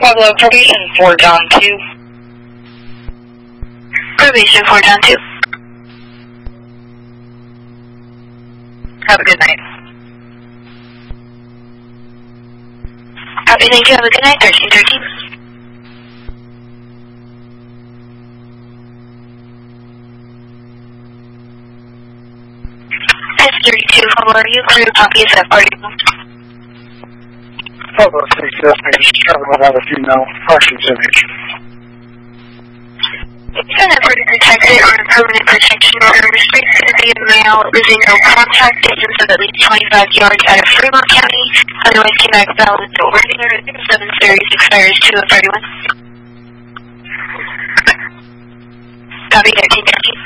Pablo, probation 4 down 2. Probation 4 down 2. Have a good night. Copy, thank you. Have a good night. 1313. S32, how are you? Clear copy is at party. Pablo 6 destination, travel without a female, Parsons image. You're not pretty protected on a permanent protection order. Restricted to be a male within no contact distance of at least 25 yards out of Fremont County. Otherwise, came back valid to ordinary 730 expires 2 of 31. Copy 1313.